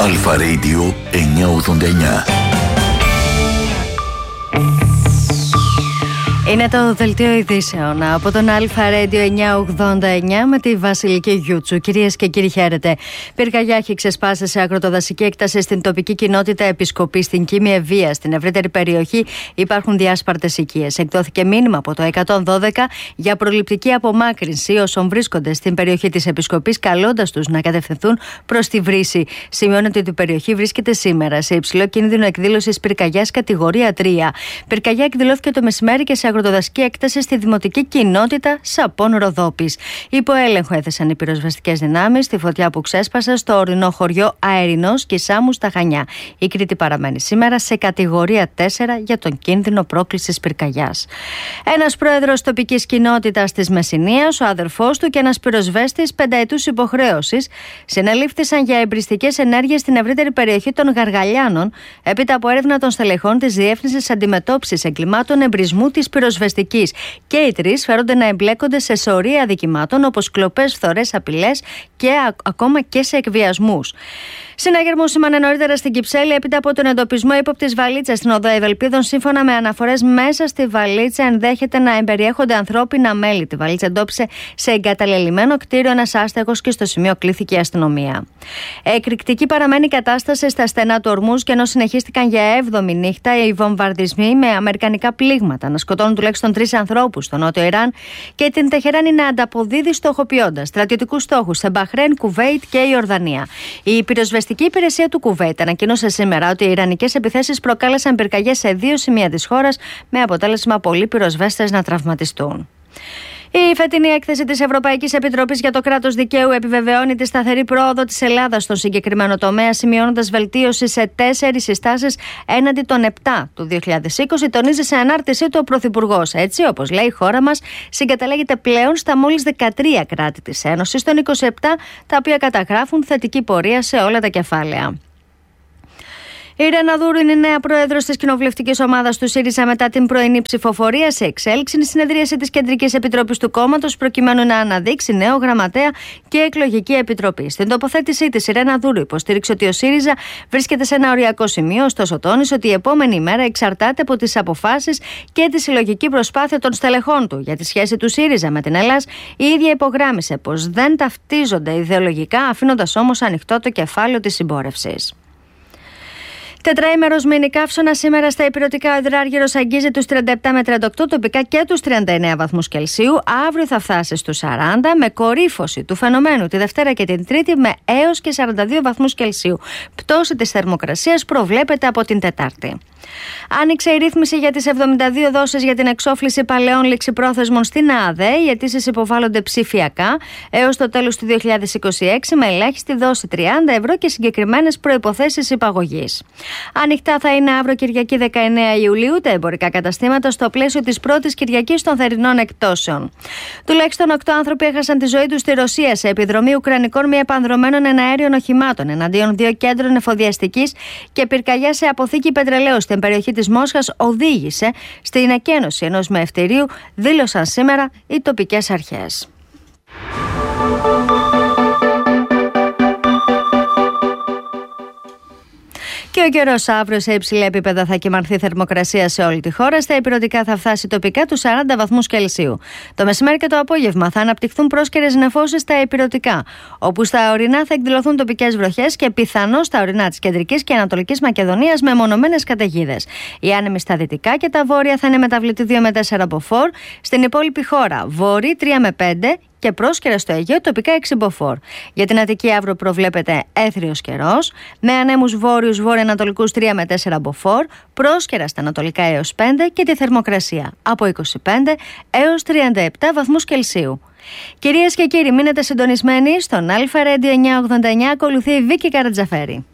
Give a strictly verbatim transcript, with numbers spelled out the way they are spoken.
Αλφα Radio εννιακόσια ογδόντα εννιά. Είναι το δελτίο ειδήσεων από τον Αλφα Radio εννιακόσια ογδόντα εννιά με τη Βασιλική Γιούτσου. Κυρίες και κύριοι, χαίρετε. Πυρκαγιά έχει ξεσπάσει σε αγροτοδασική έκταση στην τοπική κοινότητα Επισκοπή στην Κίμη Ευβοία. Στην ευρύτερη περιοχή υπάρχουν διάσπαρτες οικίες. Εκδόθηκε μήνυμα από το εκατόν δώδεκα για προληπτική απομάκρυνση όσων βρίσκονται στην περιοχή της Επισκοπής, καλώντας τους να κατευθυνθούν προς τη βρύση. Σημειώνεται ότι η περιοχή βρίσκεται σήμερα σε υψηλό κίνδυνο εκδήλωσης πυρκαγιάς κατηγορία τρία. Πυρκαγιά εκδηλώθηκε το μεσημέρι και σε αγροτοδασική έκταση στη δημοτική κοινότητα Σαπών Ροδόπης. Υπό έλεγχο έθεσαν οι πυροσβεστικές δυνάμεις τη φωτιά που ξέσπασε στο ορεινό χωριό Αερινός και Σάμου στα Χανιά. Η Κρήτη παραμένει σήμερα σε κατηγορία τέσσερα για τον κίνδυνο πρόκλησης πυρκαγιάς. Ένας πρόεδρος τοπικής κοινότητας της Μεσσηνίας, ο αδερφός του και ένας πυροσβέστης πενταετούς υποχρέωσης συνελήφθησαν για εμπριστικές ενέργειες στην ευρύτερη περιοχή των Γαργαλιάνων, έπειτα από έρευνα των στελεχών της Διεύθυνσης Αντιμετώπισης Εγκλημάτων Εμπρισμού της πυροσβεστικής. Και οι τρεις φέρονται να εμπλέκονται σε σωρία αδικημάτων όπως κλοπές, φθορές, απειλές και α, ακόμα και σε εκβιασμούς. Συναγερμού σήμανε νωρίτερα στην Κυψέλη έπειτα από τον εντοπισμό ύποπτης βαλίτσας στην οδό Ευελπίδων. Σύμφωνα με αναφορές, μέσα στη βαλίτσα ενδέχεται να εμπεριέχονται ανθρώπινα μέλη. Τη βαλίτσα εντόπισε σε εγκαταλελειμμένο κτίριο ένας άστεγος και στο σημείο κλήθηκε η αστυνομία. Εκρηκτική παραμένει η κατάσταση στα στενά του Ορμούζ και ενώ συνεχίστηκαν για έβδομη νύχτα οι βομβαρδισμοί με αμερικανικά πλήγματα να σκοτώνουν τουλάχιστον τρεις ανθρώπους στο νότιο Ιράν και την Τεχεράνη να ανταποδίδει στοχοποιώντας στρατιωτικούς στόχους σε Μπαχρέν, Κουβέιτ και Ιορδανία. Η πυροσβεστική υπηρεσία του Κουβέιτ ανακοίνωσε σήμερα ότι οι ιρανικές επιθέσεις προκάλεσαν πυρκαγιές σε δύο σημεία της χώρας, με αποτέλεσμα πολλοί πυροσβέστες να τραυματιστούν. Η φετινή έκθεση της Ευρωπαϊκής Επιτροπής για το κράτος δικαίου επιβεβαιώνει τη σταθερή πρόοδο της Ελλάδας στον συγκεκριμένο τομέα, σημειώνοντας βελτίωση σε τέσσερις συστάσεις έναντι των επτά του δύο χιλιάδες είκοσι, τονίζει σε ανάρτησή του ο Πρωθυπουργός. Έτσι, όπως λέει, η χώρα μας συγκαταλέγεται πλέον στα μόλις δεκατρία κράτη της Ένωσης, των είκοσι επτά τα οποία καταγράφουν θετική πορεία σε όλα τα κεφάλαια. Η Ρένα Δούρου είναι η νέα πρόεδρος της κοινοβουλευτικής ομάδας του ΣΥΡΙΖΑ μετά την πρωινή ψηφοφορία σε εξέλιξη στην συνεδρίαση της Κεντρικής Επιτροπής του κόμματος, προκειμένου να αναδείξει νέο γραμματέα και εκλογική επιτροπή. Στην τοποθέτησή της, η Ρένα Δούρου υποστήριξε ότι ο ΣΥΡΙΖΑ βρίσκεται σε ένα οριακό σημείο, ωστόσο τόνισε ότι η επόμενη ημέρα εξαρτάται από τις αποφάσεις και τη συλλογική προσπάθεια των στελεχών του. Για τη σχέση του ΣΥΡΙΖΑ με την Ελλάδα, η ίδια υπογράμμισε πως δεν ταυτίζονται ιδεολογικά, αφήνοντας όμως ανοιχτό το κεφάλαιο της συμπόρευσης. Τετραήμερος μήνυ καύσωνα σήμερα στα ηπειρωτικά. Ο υδράργυρος αγγίζει τους τριάντα επτά με τριάντα οκτώ, τοπικά και τους τριάντα εννέα βαθμούς Κελσίου. Αύριο θα φτάσει στους σαράντα, με κορύφωση του φαινομένου τη Δευτέρα και την Τρίτη με έως και σαράντα δύο βαθμούς Κελσίου. Πτώση της θερμοκρασίας προβλέπεται από την Τετάρτη. Άνοιξε η ρύθμιση για τις εβδομήντα δύο δόσεις για την εξόφληση παλαιών ληξιπρόθεσμων στην ΑΔΕ. Οι αιτήσεις υποβάλλονται ψηφιακά έως το τέλος του δύο χιλιάδες είκοσι έξι με ελάχιστη δόση τριάντα ευρώ και συγκεκριμένες προϋποθέσεις υπαγωγής. Ανοιχτά θα είναι αύριο Κυριακή δεκαεννέα Ιουλίου τα εμπορικά καταστήματα στο πλαίσιο της πρώτης Κυριακής των θερινών εκτόσεων. Τουλάχιστον οκτώ άνθρωποι έχασαν τη ζωή τους στη Ρωσία σε επιδρομή Ουκρανικών μη επανδρομένων εναέριων οχημάτων εναντίον δύο κέντρων εφοδιαστικής, και πυρκαγιά σε αποθήκη πετρελαίου στην περιοχή της Μόσχας οδήγησε στην εκένωση ενός μεευτηρίου, δήλωσαν σήμερα οι τοπικές αρχές. Και ο καιρός αύριο σε υψηλά επίπεδα θα κυμανθεί θερμοκρασία σε όλη τη χώρα. Στα ηπειρωτικά θα φτάσει τοπικά τους σαράντα βαθμούς Κελσίου. Το μεσημέρι και το απόγευμα θα αναπτυχθούν πρόσκαιρες νεφώσεις στα ηπειρωτικά, όπου στα ορεινά θα εκδηλωθούν τοπικές βροχές και πιθανώς στα ορεινά της Κεντρικής και Ανατολικής Μακεδονίας με μονομένες καταιγίδες. Οι άνεμοι στα δυτικά και τα βόρεια θα είναι μεταβλητή δύο με τέσσερα μποφόρ. Στην υπόλοιπη χώρα βορρή τρία με πέντε. Και πρόσκαιρα στο Αιγαίο τοπικά έξι μποφόρ. Για την Αττική αύριο προβλέπεται έθριος καιρός, με ανέμους βόρειους βορειοανατολικούς τρία με τέσσερα μποφόρ, πρόσκαιρα στα ανατολικά έως πέντε και τη θερμοκρασία από είκοσι πέντε έως τριάντα επτά βαθμούς Κελσίου. Κυρίες και κύριοι, μείνετε συντονισμένοι στον Αλφα Radio εννιακόσια ογδόντα εννιά. Ακολουθεί η Βίκη Καρατζαφέρη.